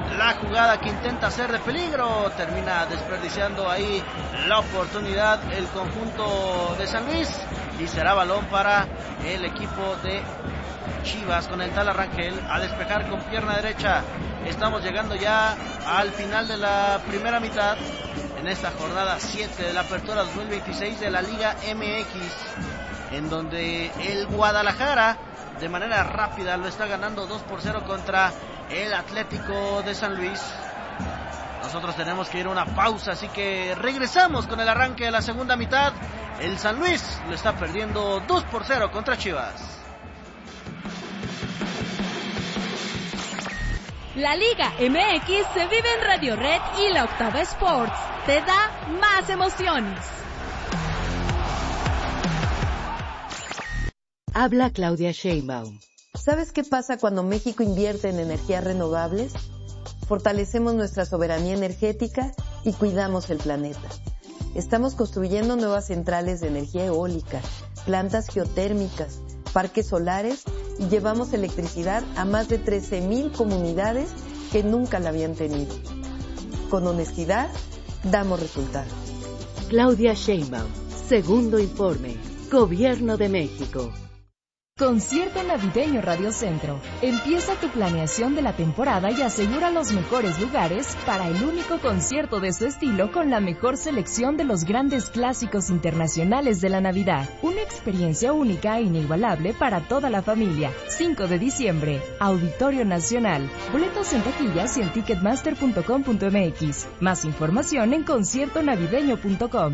la jugada que intenta hacer de peligro, termina desperdiciando ahí la oportunidad el conjunto de San Luis, y será balón para el equipo de Chivas con el Tala Rangel a despejar con pierna derecha. Estamos llegando ya al final de la primera mitad en esta jornada siete de la Apertura dos mil veintiséis de la Liga M X, en donde el Guadalajara de manera rápida lo está ganando dos por cero contra el Atlético de San Luis. Nosotros tenemos que ir a una pausa, así que regresamos con el arranque de la segunda mitad. El San Luis lo está perdiendo dos por cero contra Chivas. La Liga M X se vive en Radio Red y la Octava Sports te da más emociones. Habla Claudia Sheinbaum. ¿Sabes qué pasa cuando México invierte en energías renovables? Fortalecemos nuestra soberanía energética y cuidamos el planeta. Estamos construyendo nuevas centrales de energía eólica, plantas geotérmicas, parques solares y llevamos electricidad a más de trece mil comunidades que nunca la habían tenido. Con honestidad, damos resultados. Claudia Sheinbaum, segundo informe, Gobierno de México. Concierto Navideño Radio Centro. Empieza tu planeación de la temporada y asegura los mejores lugares para el único concierto de su estilo con la mejor selección de los grandes clásicos internacionales de la Navidad. Una experiencia única e inigualable para toda la familia. cinco de diciembre, Auditorio Nacional. Boletos en taquillas y en ticketmaster punto com punto m x. Más información en concierto navideño punto com.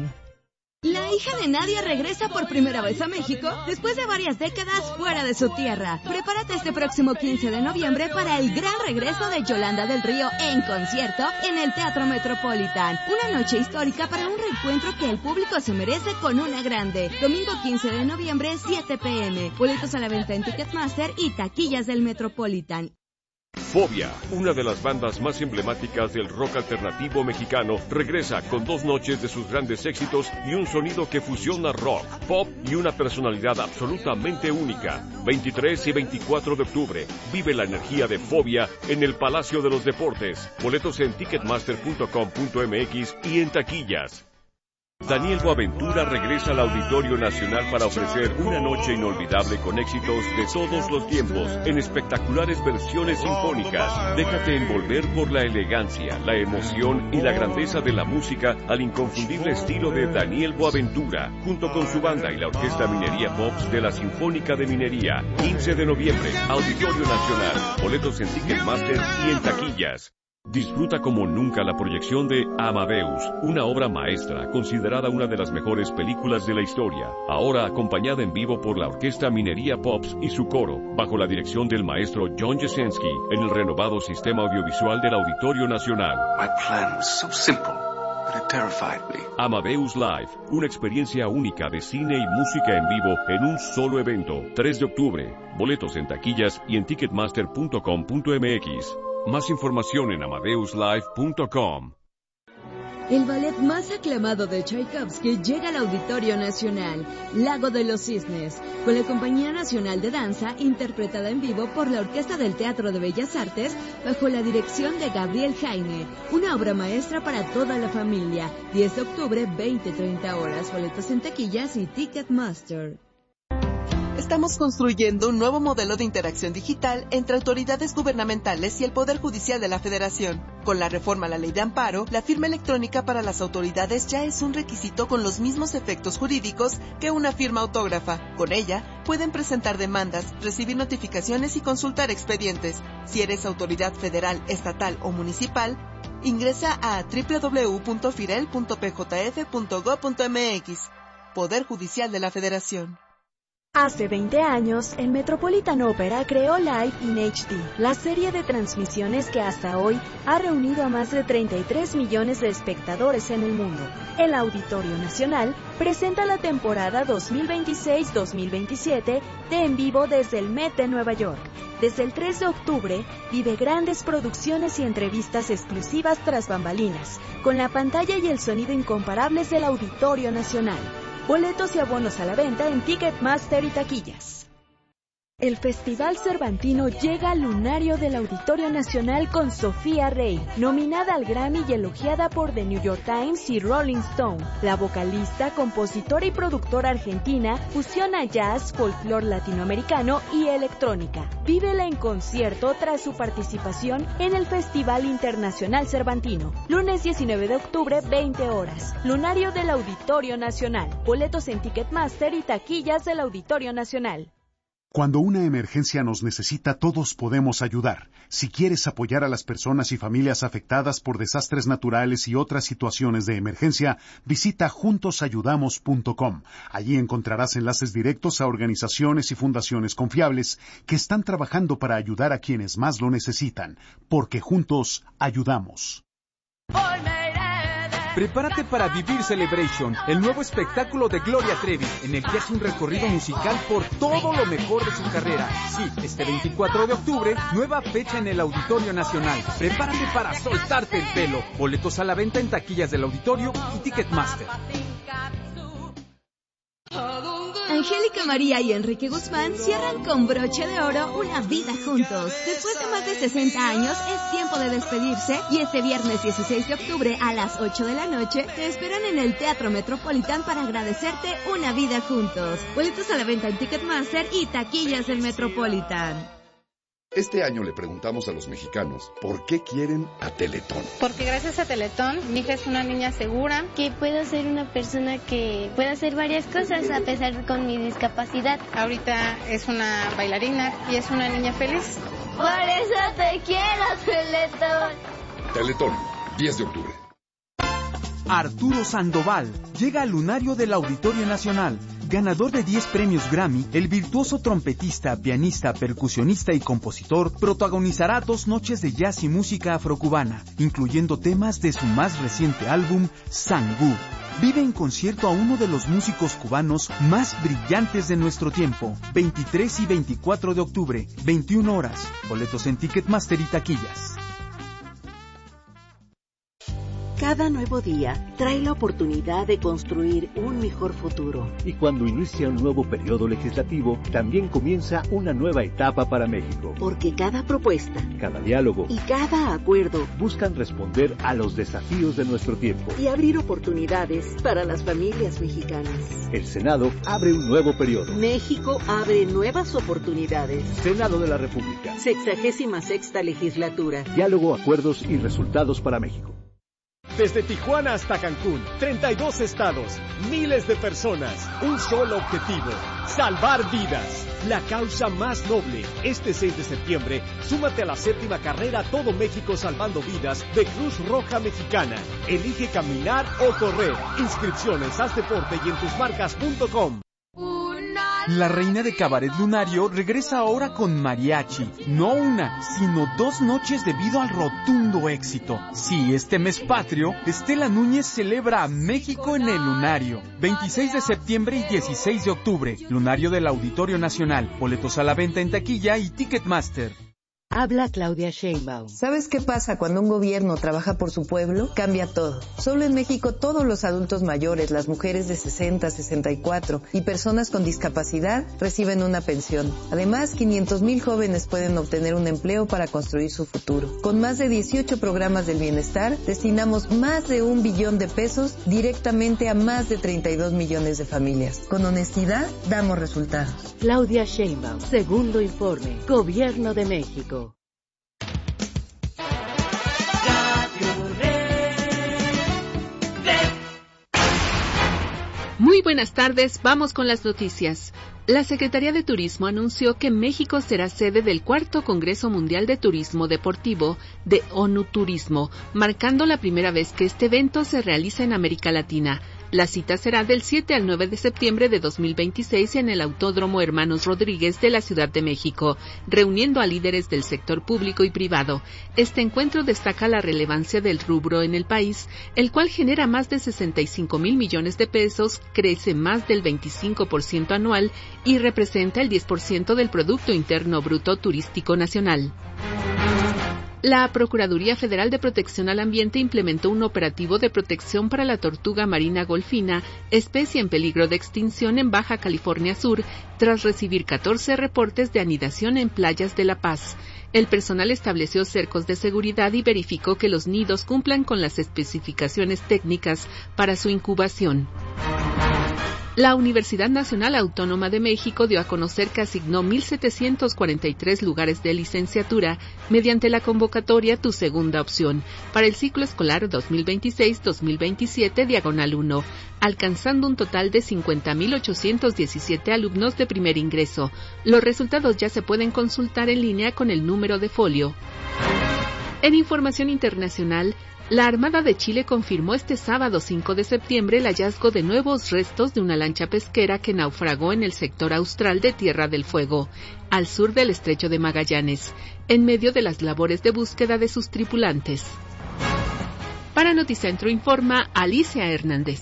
La hija de Nadia regresa por primera vez a México después de varias décadas fuera de su tierra. Prepárate este próximo quince de noviembre para el gran regreso de Yolanda del Río en concierto en el Teatro Metropolitan. Una noche histórica para un reencuentro que el público se merece con una grande. Domingo quince de noviembre, siete p m Boletos a la venta en Ticketmaster y taquillas del Metropolitan. Fobia, una de las bandas más emblemáticas del rock alternativo mexicano, regresa con dos noches de sus grandes éxitos y un sonido que fusiona rock, pop y una personalidad absolutamente única. veintitrés y veinticuatro de octubre, vive la energía de Fobia en el Palacio de los Deportes. Boletos en ticketmaster punto com punto m x y en taquillas. Daniel Boaventura regresa al Auditorio Nacional para ofrecer una noche inolvidable con éxitos de todos los tiempos, en espectaculares versiones sinfónicas. Déjate envolver por la elegancia, la emoción y la grandeza de la música al inconfundible estilo de Daniel Boaventura, junto con su banda y la Orquesta Minería Pops de la Sinfónica de Minería. quince de noviembre, Auditorio Nacional. Boletos en Ticketmaster y en taquillas. Disfruta como nunca la proyección de Amadeus, una obra maestra considerada una de las mejores películas de la historia, ahora acompañada en vivo por la Orquesta Minería Pops y su coro, bajo la dirección del maestro John Jasenski, en el renovado sistema audiovisual del Auditorio Nacional. My plan was so simple, but it terrified me. Amadeus Live, una experiencia única de cine y música en vivo en un solo evento, tres de octubre. Boletos en taquillas y en ticketmaster punto com punto m x. Más información en amadeus live punto com. El ballet más aclamado de Tchaikovsky llega al Auditorio Nacional, Lago de los Cisnes, con la Compañía Nacional de Danza, interpretada en vivo por la Orquesta del Teatro de Bellas Artes, bajo la dirección de Gabriel Jaime. Una obra maestra para toda la familia. diez de octubre, veinte treinta horas. Boletos en taquillas y Ticketmaster. Estamos construyendo un nuevo modelo de interacción digital entre autoridades gubernamentales y el Poder Judicial de la Federación. Con la reforma a la Ley de Amparo, la firma electrónica para las autoridades ya es un requisito con los mismos efectos jurídicos que una firma autógrafa. Con ella, pueden presentar demandas, recibir notificaciones y consultar expedientes. Si eres autoridad federal, estatal o municipal, ingresa a doble u doble u doble u punto firel punto p j f punto gob punto m x. Poder Judicial de la Federación. Hace veinte años, el Metropolitan Opera creó Live in H D, la serie de transmisiones que hasta hoy ha reunido a más de treinta y tres millones de espectadores en el mundo. El Auditorio Nacional presenta la temporada dos mil veintiséis dos mil veintisiete de En Vivo desde el Met de Nueva York. Desde el tres de octubre, vive grandes producciones y entrevistas exclusivas tras bambalinas, con la pantalla y el sonido incomparables del Auditorio Nacional. Boletos y abonos a la venta en Ticketmaster y taquillas. El Festival Cervantino llega al lunario del Auditorio Nacional con Sofía Rey, nominada al Grammy y elogiada por The New York Times y Rolling Stone. La vocalista, compositora y productora argentina fusiona jazz, folclore latinoamericano y electrónica. Vívela en concierto tras su participación en el Festival Internacional Cervantino. Lunes diecinueve de octubre, veinte horas. Lunario del Auditorio Nacional. Boletos en Ticketmaster y taquillas del Auditorio Nacional. Cuando una emergencia nos necesita, todos podemos ayudar. Si quieres apoyar a las personas y familias afectadas por desastres naturales y otras situaciones de emergencia, visita juntos ayudamos punto com. Allí encontrarás enlaces directos a organizaciones y fundaciones confiables que están trabajando para ayudar a quienes más lo necesitan, porque juntos ayudamos. Prepárate para Vivir Celebration, el nuevo espectáculo de Gloria Trevi, en el que hace un recorrido musical por todo lo mejor de su carrera. Sí, este veinticuatro de octubre, nueva fecha en el Auditorio Nacional. Prepárate para soltarte el pelo. Boletos a la venta en taquillas del Auditorio y Ticketmaster. Angélica María y Enrique Guzmán cierran con broche de oro una vida juntos. Después de más de sesenta años, es tiempo de despedirse y este viernes dieciséis de octubre a las ocho de la noche te esperan en el Teatro Metropolitan para agradecerte una vida juntos. Boletos a la venta en Ticketmaster y taquillas del Metropolitan. Este año le preguntamos a los mexicanos por qué quieren a Teletón. Porque gracias a Teletón, mi hija es una niña segura. Que puedo ser una persona que pueda hacer varias cosas a pesar de con mi discapacidad. Ahorita es una bailarina y es una niña feliz. Por eso te quiero, Teletón. Teletón, diez de octubre. Arturo Sandoval llega al lunario del Auditorio Nacional. Ganador de diez premios Grammy, el virtuoso trompetista, pianista, percusionista y compositor protagonizará dos noches de jazz y música afrocubana, incluyendo temas de su más reciente álbum, Sangú. Vive en concierto a uno de los músicos cubanos más brillantes de nuestro tiempo. veintitrés y veinticuatro de octubre, veintiuna horas. Boletos en Ticketmaster y taquillas. Cada nuevo día trae la oportunidad de construir un mejor futuro. Y cuando inicia un nuevo periodo legislativo, también comienza una nueva etapa para México. Porque cada propuesta, cada diálogo y cada acuerdo buscan responder a los desafíos de nuestro tiempo y abrir oportunidades para las familias mexicanas. El Senado abre un nuevo periodo. México abre nuevas oportunidades. Senado de la República. Sexagésima sexta legislatura. Diálogo, acuerdos y resultados para México. Desde Tijuana hasta Cancún, treinta y dos estados, miles de personas, un solo objetivo, salvar vidas. La causa más noble. Este seis de septiembre, súmate a la séptima carrera Todo México Salvando Vidas de Cruz Roja Mexicana. Elige caminar o correr. Inscripciones, haz deporte y en tus marcas punto com. La reina de Cabaret Lunario regresa ahora con mariachi. No una, sino dos noches debido al rotundo éxito. Sí, este mes patrio, Estela Núñez celebra a México en el Lunario. veintiséis de septiembre y dieciséis de octubre. Lunario del Auditorio Nacional. Boletos a la venta en taquilla y Ticketmaster. Habla Claudia Sheinbaum. ¿Sabes qué pasa cuando un gobierno trabaja por su pueblo? Cambia todo. Solo en México todos los adultos mayores, las mujeres de sesenta, sesenta y cuatro y personas con discapacidad reciben una pensión. Además, quinientos mil jóvenes pueden obtener un empleo para construir su futuro. Con más de dieciocho programas del bienestar, destinamos más de un billón de pesos directamente a más de treinta y dos millones de familias. Con honestidad, damos resultados. Claudia Sheinbaum, segundo informe, Gobierno de México. Muy buenas tardes, vamos con las noticias. La Secretaría de Turismo anunció que México será sede del cuarto Congreso Mundial de Turismo Deportivo de ONU Turismo, marcando la primera vez que este evento se realiza en América Latina. La cita será del siete al nueve de septiembre de dos mil veintiséis en el Autódromo Hermanos Rodríguez de la Ciudad de México, reuniendo a líderes del sector público y privado. Este encuentro destaca la relevancia del rubro en el país, el cual genera más de sesenta y cinco mil millones de pesos, crece más del veinticinco por ciento anual y representa el diez por ciento del Producto Interno Bruto Turístico Nacional. La Procuraduría Federal de Protección al Ambiente implementó un operativo de protección para la tortuga marina golfina, especie en peligro de extinción en Baja California Sur, tras recibir catorce reportes de anidación en playas de La Paz. El personal estableció cercos de seguridad y verificó que los nidos cumplan con las especificaciones técnicas para su incubación. La Universidad Nacional Autónoma de México dio a conocer que asignó mil setecientos cuarenta y tres lugares de licenciatura mediante la convocatoria Tu Segunda Opción para el ciclo escolar dos mil veintiséis dos mil veintisiete diagonal uno, alcanzando un total de cincuenta mil ochocientos diecisiete alumnos de primer ingreso. Los resultados ya se pueden consultar en línea con el número de folio. En información internacional, la Armada de Chile confirmó este sábado cinco de septiembre el hallazgo de nuevos restos de una lancha pesquera que naufragó en el sector austral de Tierra del Fuego, al sur del Estrecho de Magallanes, en medio de las labores de búsqueda de sus tripulantes. Para Noticentro informa Alicia Hernández.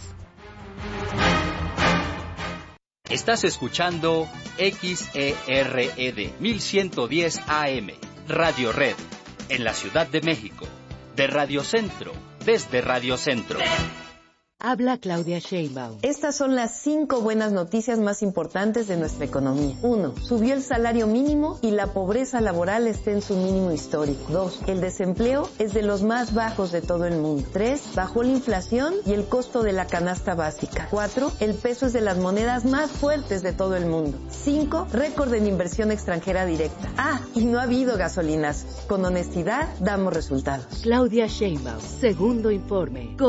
Estás escuchando X E R E D mil ciento diez A M, Radio Red, en la Ciudad de México. De Radio Centro, desde Radio Centro. Habla Claudia Sheinbaum. Estas son las cinco buenas noticias más importantes de nuestra economía. Uno, subió el salario mínimo y la pobreza laboral está en su mínimo histórico. Dos, el desempleo es de los más bajos de todo el mundo. Tres, bajó la inflación y el costo de la canasta básica. Cuatro, el peso es de las monedas más fuertes de todo el mundo. Cinco, récord en inversión extranjera directa. Ah, y no ha habido gasolinas. Con honestidad damos resultados. Claudia Sheinbaum, segundo informe.